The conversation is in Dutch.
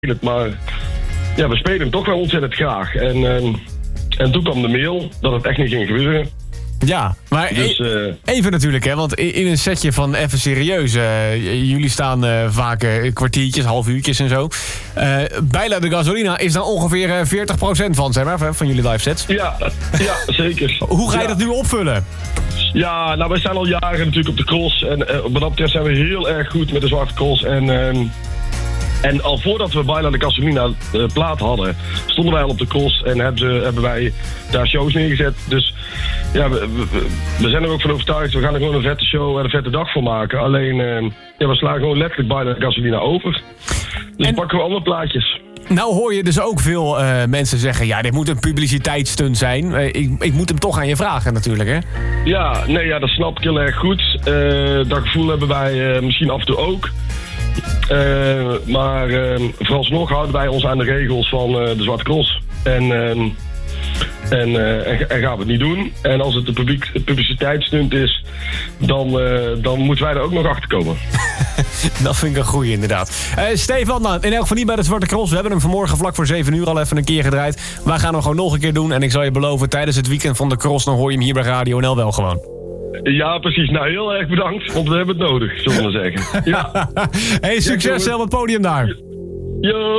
Maar ja, we spelen hem toch wel ontzettend graag. En toen kwam de mail dat het echt niet ging gebeuren. Ja, maar dus, even natuurlijk, hè, want in een setje van even serieus. Jullie staan vaak kwartiertjes, half uurtjes en zo. Bijla de Gasolina is dan ongeveer 40% van, zeg maar, van jullie live sets. Ja, zeker. Hoe ga je dat nu opvullen? Ja, nou, wij zijn al jaren natuurlijk op de cross. En wat dat betreft zijn we heel erg goed met de zwarte cross. En al voordat we Bijla de Gasolina plaat hadden, stonden wij al op de cross en hebben wij daar shows neergezet. Dus ja, we zijn er ook van overtuigd. We gaan er gewoon een vette show en een vette dag voor maken. Alleen, we slaan gewoon letterlijk Bijla de Gasolina over. Dus en pakken we andere plaatjes. Nou hoor je dus ook veel mensen zeggen, ja, dit moet een publiciteitsstunt zijn. Ik moet hem toch aan je vragen natuurlijk, hè? Ja, dat snap ik heel erg goed. Dat gevoel hebben wij misschien af en toe ook. Maar vooralsnog houden wij ons aan de regels van de Zwarte Cross. En gaan we het niet doen. En als het een publiciteitsstunt is, dan moeten wij er ook nog achter komen. Dat vind ik een goeie, inderdaad. Stefan, nou, in elk geval niet bij de Zwarte Cross. We hebben hem vanmorgen vlak voor 7 uur al even een keer gedraaid. Wij gaan hem gewoon nog een keer doen. En ik zal je beloven, tijdens het weekend van de Cross, dan hoor je hem hier bij Radio NL wel gewoon. Ja, precies. Nou, heel erg bedankt, want we hebben het nodig, zullen we zeggen. Ja. Hey, succes op het podium daar. Yo.